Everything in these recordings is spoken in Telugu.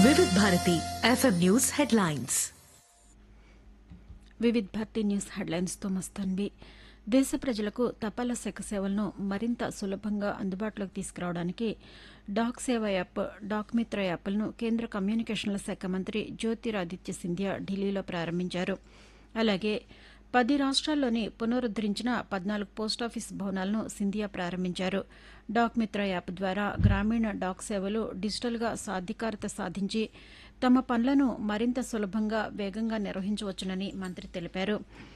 వివిధ భారతి ఎఫ్ఎం న్యూస్ హెడ్లైన్స్. వివిధ భారతి న్యూస్ హెడ్లైన్స్తో మస్తాన్వి. దేశ ప్రజలకు తపాలా శాఖ సేవలను మరింత సులభంగా అందుబాటులోకి తీసుకురావడానికి డాక్ సేవ యాప్, డాక్ మిత్ర యాప్లను కేంద్ర కమ్యూనికేషన్ల శాఖ మంత్రి జ్యోతిరాదిత్య సింధియా ఢిల్లీలో ప్రారంభించారు. అలాగే 10 రాష్ట్రాల్లోని పునరుద్దరించిన 14 పోస్టాఫీస్ భవనాలను సింధియా ప్రారంభించారు. డాక్ మిత్ర యాప్ ద్వారా గ్రామీణ డాక్ సేవలు డిజిటల్గా సాధికారత సాధించి తమ పనులను మరింత సులభంగా, వేగంగా నిర్వహించవచ్చునని మంత్రి తెలిపారు.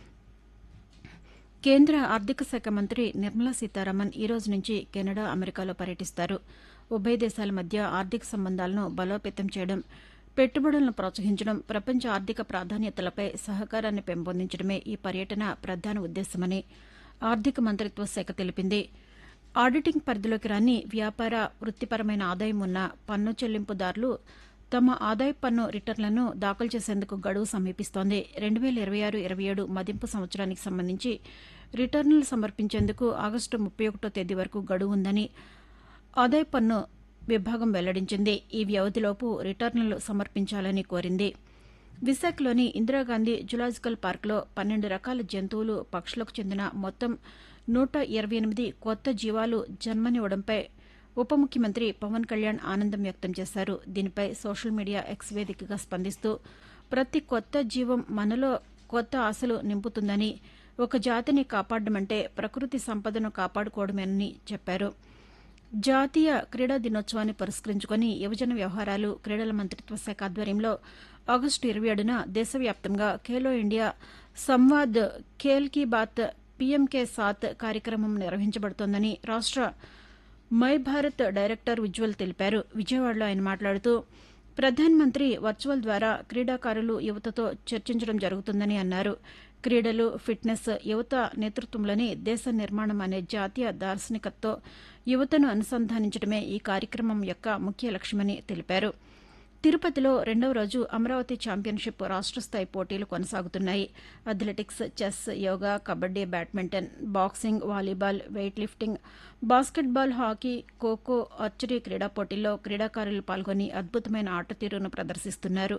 కేంద్ర ఆర్థిక శాఖ మంత్రి నిర్మలా సీతారామన్ ఈ రోజు నుంచి కెనడా, అమెరికాలో పర్యటిస్తారు. ఉభయ దేశాల మధ్య ఆర్థిక సంబంధాలను బలోపేతం చేయడం, పెట్టుబడులను ప్రోత్సహించడం, ప్రపంచ ఆర్థిక ప్రాధాన్యతలపై సహకారాన్ని పెంపొందించడమే ఈ పర్యటన ప్రధాన ఉద్దేశమని ఆర్థిక మంత్రిత్వ శాఖ తెలిపింది. ఆడిటింగ్ పరిధిలోకి రాని వ్యాపార, వృత్తిపరమైన ఆదాయం ఉన్న పన్ను చెల్లింపుదారులు తమ ఆదాయపు పన్ను రిటర్నులను దాఖలు చేసేందుకు గడువు సమీపిస్తోంది. 2026-27 మదింపు సంవత్సరానికి సంబంధించి రిటర్నులు సమర్పించేందుకు ఆగస్టు 31వ తేదీ వరకు గడువు ఉందని ఆదాయపు పన్ను విభాగం వెల్లడించింది. ఈ వ్యవధిలోపు రిటర్నులు సమర్పించాలని కోరింది. విశాఖలోని ఇందిరాగాంధీ జులాజికల్ పార్కులో 12 రకాల జంతువులు, పక్షులకు చెందిన మొత్తం 128 కొత్త జీవాలు జన్మనివ్వడంపై ఉప ముఖ్యమంత్రి పవన్ కళ్యాణ్ ఆనందం వ్యక్తం చేశారు. దీనిపై సోషల్ మీడియా ఎక్స్ వేదికగా స్పందిస్తూ ప్రతి కొత్త జీవం మనలో కొత్త ఆశలు నింపుతుందని, ఒక జాతిని కాపాడమంటే ప్రకృతి సంపదను కాపాడుకోవడమేనని చెప్పారు. జాతీయ క్రీడా దినోత్సవాన్ని పురస్కరించుకుని యువజన వ్యవహారాలు, క్రీడల మంత్రిత్వ శాఖ ఆధ్వర్యంలో ఆగస్టు 27న దేశవ్యాప్తంగా ఖేలో ఇండియా సంవాద్ ఖేల్ కీ బాత్ పీఎంకే సాత్ కార్యక్రమం నిర్వహించబడుతోందని రాష్ట్ర మై భారత్ డైరెక్టర్ ఉజ్వల్ తెలిపారు. విజయవాడలో ఆయన మాట్లాడుతూ ప్రధానమంత్రి వర్చువల్ ద్వారా క్రీడాకారులు, యువతతో చర్చించడం జరుగుతుందని అన్నారు. క్రీడలు, ఫిట్నెస్, యువత నేతృత్వంలోని దేశ నిర్మాణం అనే జాతీయ దార్శనికతతో యువతను అనుసంధానించడమే ఈ కార్యక్రమం యొక్క ముఖ్య లక్ష్యమని తెలిపారు. తిరుపతిలో 2వ రోజు అమరావతి ఛాంపియన్షిప్ రాష్ట్ర స్థాయి పోటీలు కొనసాగుతున్నాయి. Athletics, chess, yoga, kabaddi, badminton, boxing, volleyball, weight lifting, basketball, hockey, kho kho, archery క్రీడా పోటీల్లో క్రీడాకారులు పాల్గొని అద్భుతమైన ఆటతీరును ప్రదర్శిస్తున్నారు.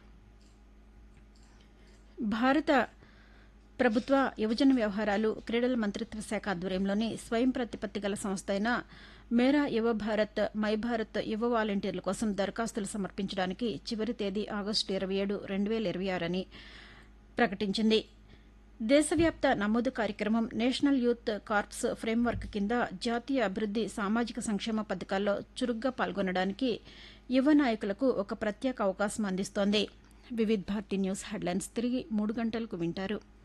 భారత ప్రభుత్వ యువజన వ్యవహారాలు, క్రీడల మంత్రిత్వ శాఖ ఆధ్వర్యంలోని స్వయం ప్రతిపత్తి గల సంస్థ అయిన మేరా యువ భారత్, మై భారత్ యువ వాలంటీర్ల కోసం దరఖాస్తులు సమర్పించడానికి చివరి తేదీ ఆగస్టు 27, 2026 అని ప్రకటించింది. దేశవ్యాప్త నమోదు కార్యక్రమం నేషనల్ యూత్ కార్ప్స్ ఫ్రేమ్వర్క్ కింద జాతీయ అభివృద్ది, సామాజిక సంక్షేమ పథకాల్లో చురుగ్గా పాల్గొనడానికి యువ నాయకులకు ఒక ప్రత్యేక అవకాశం అందిస్తోంది. వివిధ భారతి న్యూస్ హెడ్లైన్స్ తిరిగి 3 గంటలకు వింటారు.